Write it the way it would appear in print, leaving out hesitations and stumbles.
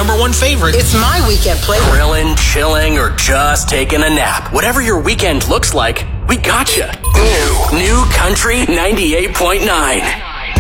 #1 favorite. It's my weekend playlist. Grilling, chilling, or just taking a nap. Whatever your weekend looks like, we gotcha. New Country 98.9.